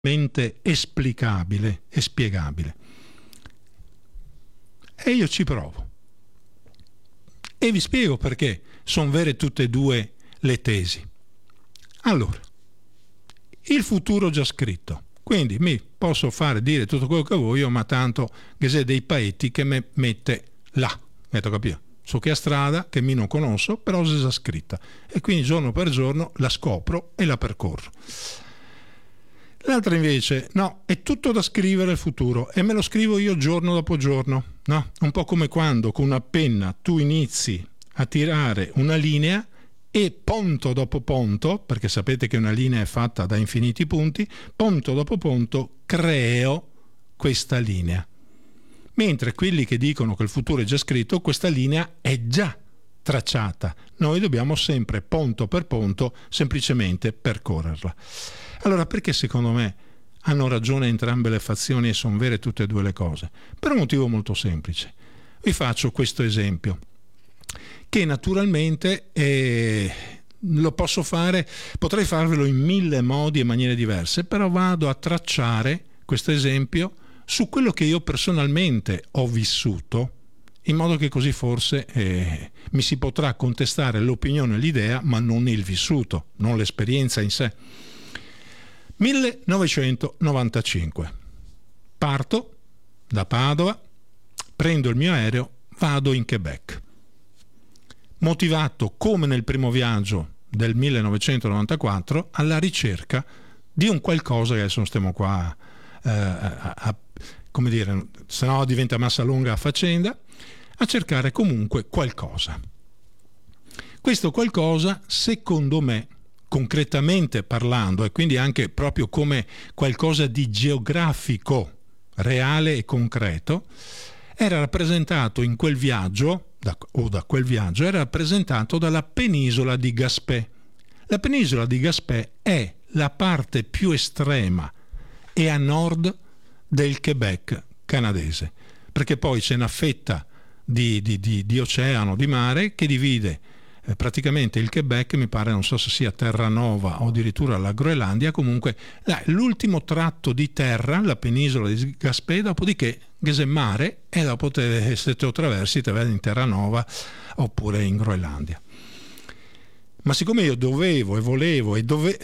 esplicabile e spiegabile. E io ci provo. E vi spiego perché sono vere tutte e due le tesi. Allora, il futuro già scritto. Quindi mi posso fare dire tutto quello che voglio, ma tanto che c'è dei paetti che mi mette là. Metto capire. So che è strada che mi non conosco, però è già scritta. E quindi giorno per giorno la scopro e la percorro. L'altra invece, no, è tutto da scrivere il futuro e me lo scrivo io giorno dopo giorno, no? Un po' come quando con una penna tu inizi a tirare una linea e punto dopo punto, perché sapete che una linea è fatta da infiniti punti, punto dopo punto creo questa linea. Mentre quelli che dicono che il futuro è già scritto, questa linea è già tracciata. Noi dobbiamo sempre punto per punto semplicemente percorrerla. Allora, perché secondo me hanno ragione entrambe le fazioni e sono vere tutte e due le cose? Per un motivo molto semplice. Vi faccio questo esempio, che naturalmente lo posso fare, potrei farvelo in 1000 modi e maniere diverse, però vado a tracciare questo esempio su quello che io personalmente ho vissuto, in modo che così forse mi si potrà contestare l'opinione e l'idea, ma non il vissuto, non l'esperienza in sé. 1995. Parto da Padova, prendo il mio aereo, vado in Quebec. Motivato, come nel primo viaggio del 1994, alla ricerca di un qualcosa, che adesso non stiamo qua come dire, se no diventa massa lunga la faccenda, a cercare comunque qualcosa. Questo qualcosa, secondo me, concretamente parlando, e quindi anche proprio come qualcosa di geografico, reale e concreto, era rappresentato in quel viaggio, da quel viaggio, era rappresentato dalla penisola di Gaspé. La penisola di Gaspé è la parte più estrema e a nord del Quebec canadese, perché poi c'è una fetta di oceano, di mare, che divide praticamente il Quebec, mi pare, non so se sia Terranova o addirittura la Groenlandia, comunque l'ultimo tratto di terra, la penisola di Gaspé, dopodiché c'è mare e dopo se te lo traversi te vedi in Terranova oppure in Groenlandia. Ma siccome io dovevo e volevo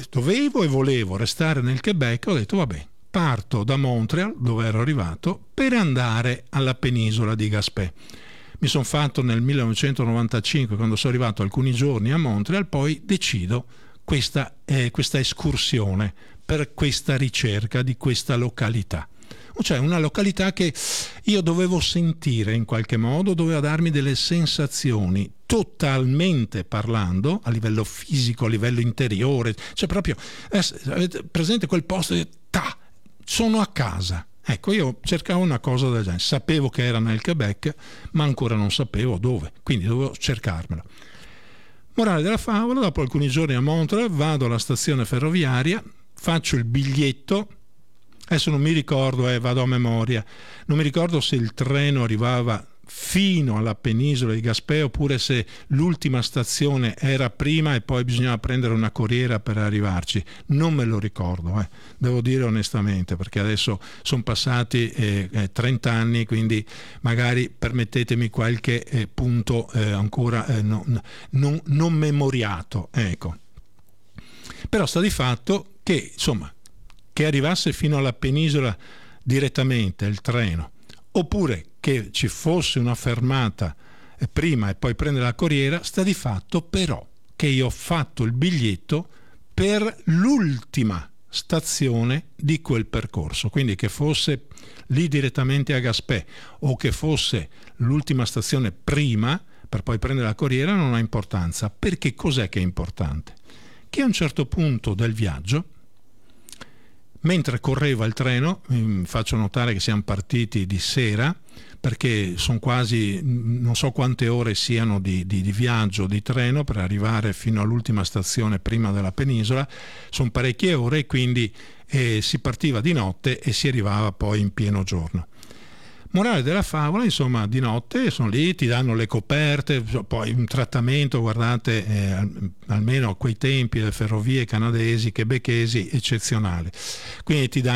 restare nel Quebec, ho detto vabbè, parto da Montreal, dove ero arrivato, per andare alla penisola di Gaspé. Mi sono fatto nel 1995, quando sono arrivato alcuni giorni a Montreal, poi decido questa escursione per questa ricerca di questa località. Cioè una località che io dovevo sentire in qualche modo, doveva darmi delle sensazioni, totalmente parlando, a livello fisico, a livello interiore, cioè proprio, avete presente quel posto di sono a casa. Ecco, io cercavo una cosa del genere, sapevo che era nel Quebec, ma ancora non sapevo dove, quindi dovevo cercarmela. Morale della favola, dopo alcuni giorni a Montreal vado alla stazione ferroviaria, faccio il biglietto, adesso non mi ricordo, vado a memoria, non mi ricordo se il treno arrivava fino alla penisola di Gaspé oppure se l'ultima stazione era prima e poi bisognava prendere una corriera per arrivarci, non me lo ricordo, devo dire onestamente, perché adesso sono passati 30 anni, quindi magari permettetemi qualche punto ancora non memoriato, ecco. Però sta di fatto che insomma che arrivasse fino alla penisola direttamente il treno, oppure che ci fosse una fermata prima e poi prendere la corriera, sta di fatto però che io ho fatto il biglietto per l'ultima stazione di quel percorso, quindi che fosse lì direttamente a Gaspé o che fosse l'ultima stazione prima per poi prendere la corriera non ha importanza. Perché cos'è che è importante? Che a un certo punto del viaggio, mentre correva il treno, faccio notare che siamo partiti di sera, perché sono quasi non so quante ore siano di viaggio di treno per arrivare fino all'ultima stazione prima della penisola, sono parecchie ore, quindi si partiva di notte e si arrivava poi in pieno giorno. Morale della favola, insomma, di notte sono lì, ti danno le coperte, poi un trattamento, guardate, almeno a quei tempi le ferrovie canadesi, quebecchesi, eccezionale. Quindi ti